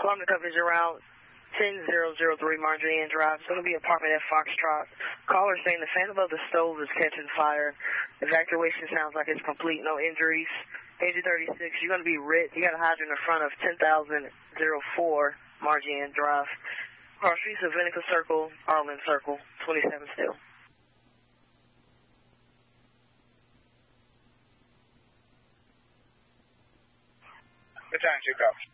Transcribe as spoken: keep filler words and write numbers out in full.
Alarm to coverage around ten thousand three Marjorie Ann Drive. It's going to be apartment at Foxtrot. Caller saying the fan above the stove is catching fire. Evacuation sounds like it's complete, no injuries. Agent thirty-six, you're going to be writ. You got a hydrant in front of ten thousand four Marjorie Ann Drive. Cross streets of Vinica Circle, Arlen Circle, twenty-seven still. Good time, two cops.